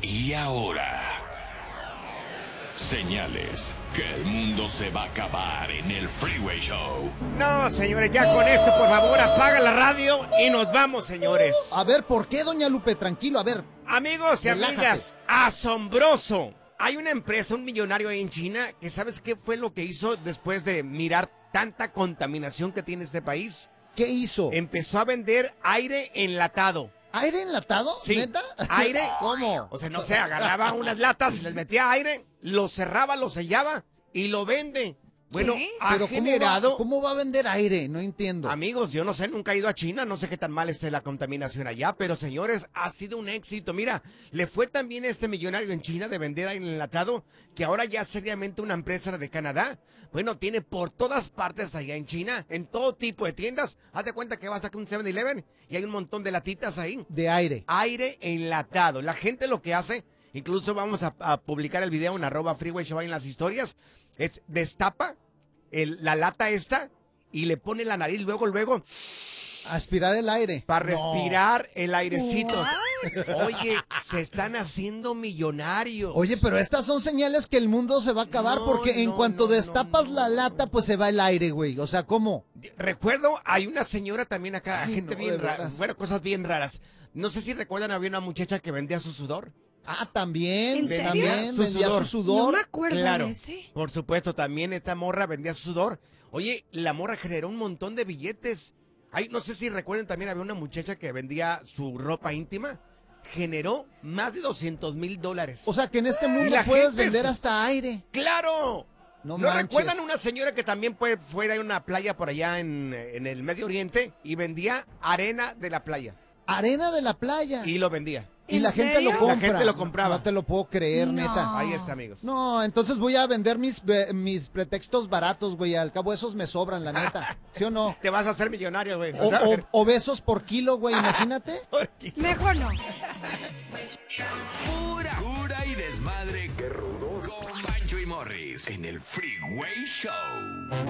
Y ahora, señales que el mundo se va a acabar en el Freeway Show. No, señores, ya con esto, por favor, apaga la radio y nos vamos, señores. A ver, ¿por qué, doña Lupe? Tranquilo, a ver. Amigos y Relájate. amigas, asombroso. Hay una empresa, un millonario ahí en China, que ¿sabes qué fue lo que hizo después de mirar tanta contaminación que tiene este país? ¿Qué hizo? Empezó a vender aire enlatado. ¿Aire enlatado? Sí, ¿Neta? aire. ¿Cómo? O sea, no sé, agarraba unas latas, les metía aire, lo cerraba, lo sellaba y lo vende. Bueno, ¿Qué? ha Pero generado... ¿cómo va a vender aire? No entiendo. Amigos, yo no sé, nunca he ido a China, no sé qué tan mal esté la contaminación allá, pero señores, ha sido un éxito. Mira, le fue también a este millonario en China de vender aire enlatado, que ahora ya seriamente una empresa de Canadá, bueno, tiene por todas partes allá en China, en todo tipo de tiendas. Hazte cuenta que vas a un 7-Eleven y hay un montón de latitas ahí. De aire. Aire enlatado. La gente lo que hace, incluso vamos a publicar el video en @Freeway Show en las historias, es destapa la lata esta y le pone la nariz luego Aspirar el aire. para No. respirar el airecito. Oye, se están haciendo millonarios. Oye, pero estas son señales que el mundo se va a acabar No, porque en no, cuanto no, destapas no, la no, lata, no. pues se va el aire, güey. O sea, ¿cómo? Recuerdo, hay una señora también acá, Ay, gente no, bien de rara, veras. bueno, cosas bien raras. No sé si recuerdan, había una muchacha que vendía su sudor. Ah, también. ¿En serio? También Su vendía sudor. su sudor. No me acuerdo Claro, de ese. por supuesto, también esta morra vendía su sudor. Oye, la morra generó un montón de billetes. Ay, no sé si recuerdan, también había una muchacha que vendía su ropa íntima. Generó más de $200,000. O sea, que en este mundo la puedes gente vender se- hasta aire. ¡Claro! No ¿No manches. recuerdan una señora que también fuera a una playa por allá en el Medio Oriente y vendía arena de la playa? Arena de la playa. Y lo vendía. Y ¿En la gente serio? lo compra. La gente lo compraba. No te lo puedo creer, No. neta. Ahí está, amigos. No, entonces voy a vender mis pretextos baratos, güey. Al cabo esos me sobran, la neta. ¿Sí o no? Te vas a hacer millonario, güey. O besos por kilo, güey, imagínate. Mejor no. Pura cura y desmadre. ¡Qué rudos! Con Bancho y Morris en el Freeway Show.